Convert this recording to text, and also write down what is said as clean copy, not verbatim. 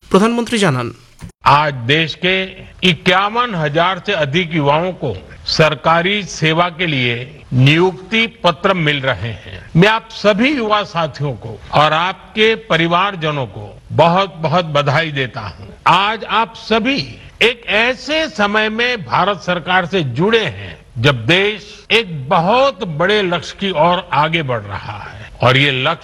প্রধানমন্ত্রী জানান, आज देश के 51,000 से अधिक युवाओं को सरकारी सेवा के लिए नियुक्ति पत्र मिल रहे हैं। मैं आप सभी युवा साथियों को और आपके परिवारजनों को बहुत बहुत बधाई देता हूं। आज आप सभी एक ऐसे समय में भारत सरकार से जुड़े हैं जब देश एक बहुत बड़े लक्ष्य की ओर आगे बढ़ रहा है और ये लक्ष्य